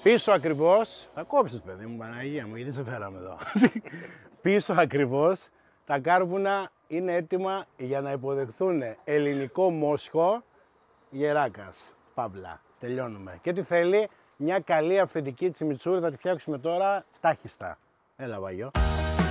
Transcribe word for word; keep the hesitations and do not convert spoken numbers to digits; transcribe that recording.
Πίσω ακριβώς, θα κόψεις παιδί μου, Παναγία μου, γιατί σε φέραμε εδώ. Πίσω ακριβώς, τα κάρβουνα είναι έτοιμα για να υποδεχθούν ελληνικό μόσχο γεράκας. Παύλα, τελειώνουμε. Και τι θέλει, μια καλή αυθεντική τσιμιτσούρη θα τη φτιάξουμε τώρα τάχιστα. Έλα Βαγιό.